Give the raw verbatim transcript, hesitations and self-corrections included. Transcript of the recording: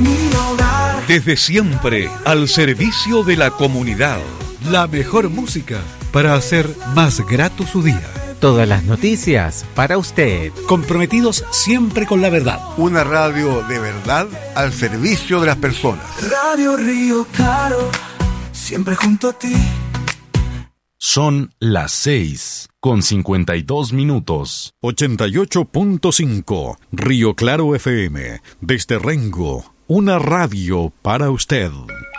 mi hogar. Desde siempre, al servicio de la comunidad. La mejor música para hacer más grato su día. Todas las noticias para usted. Comprometidos siempre con la verdad. Una radio de verdad al servicio de las personas. Radio Río Claro, siempre junto a ti. Son las seis con cincuenta y dos minutos. ochenta y ocho punto cinco Río Claro F M. Desde Rengo, una radio para usted.